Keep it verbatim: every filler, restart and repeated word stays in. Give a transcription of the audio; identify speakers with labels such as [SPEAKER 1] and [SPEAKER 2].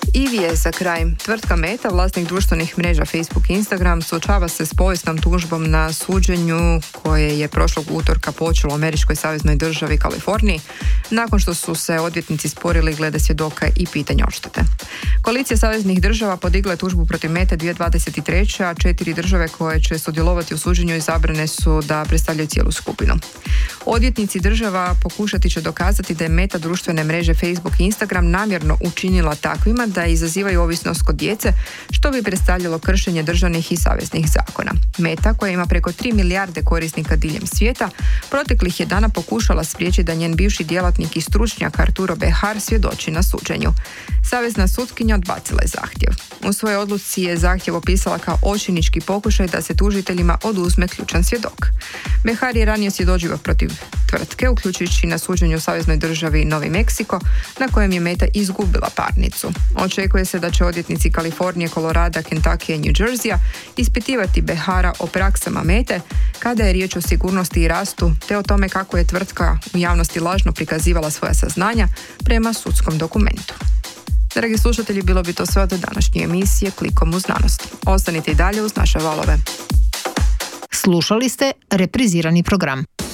[SPEAKER 1] I vijest za kraj. Tvrtka Meta, vlasnik društvenih mreža Facebook i Instagram, suočava se s povijesnom tužbom na suđenju koje je prošlog utorka počelo u američkoj saveznoj državi Kaliforniji, nakon što su se odvjetnici sporili glede svjedoka i pitanja odštete. Koalicija saveznih država podigla je tužbu protiv Mete dvije tisuće dvadeset treće. a četiri države koje će sudjelovati u suđenju izabrane su da predstavljaju cijelu skupinu. Odvjetnici država pokušati će dokazati da je Meta društvene mreže Facebook i Instagram namjerno učinila takvima da izazivaju ovisnost kod djece, što bi predstavljalo kršenje državnih i saveznih zakona. Meta, koja ima preko tri milijarde korisnika diljem svijeta, proteklih je dana pokušala spriječiti da njen bivši djelatnik i stručnjak Arturo Behar svjedoči na suđenju. Savezna sutkinja odbacila je zahtjev. U svojoj odluci je zahtjev opisala kao očinički pokušaj da se tužiteljima oduzme ključan svjedok. Behar je ranije svjedočio protiv tvrtke, uključujući na suđenju u saveznoj državi Novi Meksiko, na kojem je Meta izgubila parnicu. Očekuje se da će odvjetnici Kalifornije, Kolorada, Kentucky i New Jerseya ispitivati Behara o praksama Mete kada je riječ o sigurnosti i rastu, te o tome kako je tvrtka u javnosti lažno prikazivala svoja saznanja prema sudskom dokumentu. Dragi slušatelji, bilo bi to sve od današnje emisije Klikom u znanost. Ostanite i dalje uz naše valove.
[SPEAKER 2] Slušali ste reprizirani program.